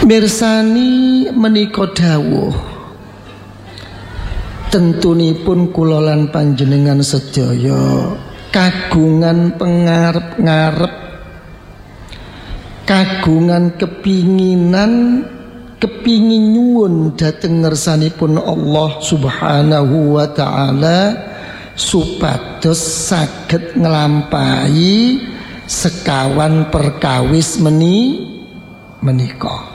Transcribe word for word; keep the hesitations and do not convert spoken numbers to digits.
Mirsani menika dawuh tentunipun kula lan panjenengan sedaya kagungan pengarep-ngarep, kagungan kepinginan, kepingin nyuwun dhateng ngersanipun Allah Subhanahu wa taala supados saged nglampahi sekawan perkawis meni menika.